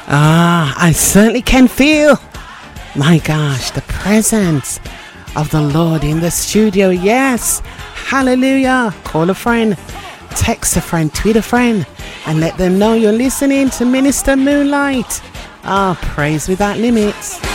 I certainly can feel, my gosh, the presence of the Lord in the studio. Yes, hallelujah. Call a friend, text a friend, tweet a friend, and let them know you're listening to Minister Moonlight. Praise without limits.